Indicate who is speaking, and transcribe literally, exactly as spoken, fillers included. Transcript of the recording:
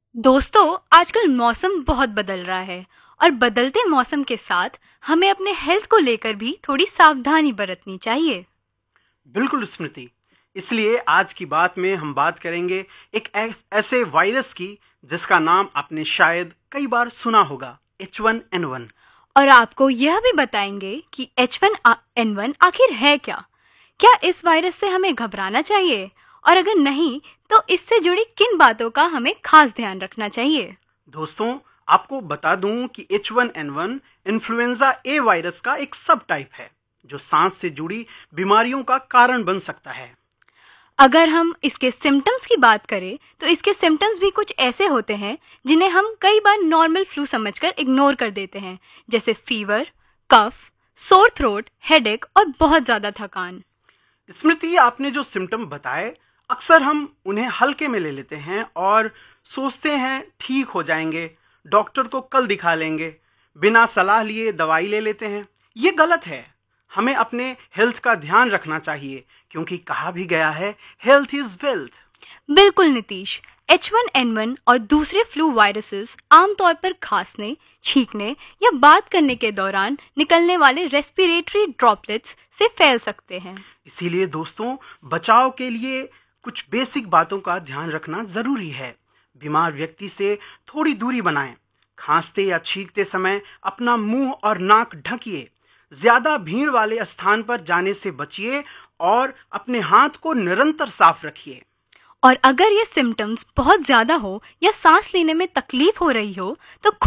Speaker 1: दोस्तों, आजकल मौसम बहुत बदल रहा है और बदलते मौसम के साथ हमें अपने हेल्थ को लेकर भी थोड़ी सावधानी बरतनी चाहिए।
Speaker 2: बिल्कुल स्मृति। इसलिए आज की बात में हम बात करेंगे एक ऐ- ऐसे वायरस की जिसका नाम आपने शायद कई बार सुना होगा, एच वन एन वन।
Speaker 1: और आपको यह भी बताएंगे कि एच वन एन वन आखिर है क्या, क्या इस वायरस से हमें घबराना चाहिए और अगर नहीं तो इससे जुड़ी किन बातों का हमें खास ध्यान रखना चाहिए।
Speaker 2: दोस्तों, आपको बता दूं कि H one N one influenza ए वायरस का एक सब टाइप है जो सांस से जुड़ी बीमारियों का कारण बन सकता है।
Speaker 1: अगर हम इसके सिम्टम्स की बात करें तो इसके सिम्टम्स भी कुछ ऐसे होते हैं जिन्हें हम कई बार नॉर्मल फ्लू समझकर इग्नोर कर देते हैं, जैसे फीवर, कफ, सोर थ्रोट, हेडेक और बहुत ज़्यादा थकान।
Speaker 2: स्मृति, आपने जो सिम्टम बताए अक्सर हम उन्हें हल्के में ले लेते हैं और सोचते हैं ठीक हो जाएंगे, डॉक्टर को कल दिखा लेंगे, बिना सलाह लिए दवाई ले लेते हैं। ये गलत है। हमें अपने हेल्थ का ध्यान रखना चाहिए क्योंकि कहा भी गया है, हेल्थ इज वेल्थ।
Speaker 1: बिल्कुल Nitish, H one N one और दूसरे फ्लू वायरसेस आमतौर पर खांसने, छींकने या बात करने के दौरान निकलने वाले रेस्पिरेटरी ड्रॉपलेट्स से फैल सकते हैं।
Speaker 2: इसीलिए दोस्तों, बचाव के लिए कुछ बेसिक बातों का ध्यान रखना जरूरी है। बीमार व्यक्ति से थोड़ी दूरी बनाएं। खांसते या छींकते समय अपना मुंह और नाक ढकिए। ज्यादा भीड़ वाले स्थान पर जाने से बचिए और अपने हाथ को निरंतर साफ रखिए।
Speaker 1: और अगर ये सिम्टम्स बहुत ज़्यादा हो या सांस लेने में तकलीफ हो रही हो तो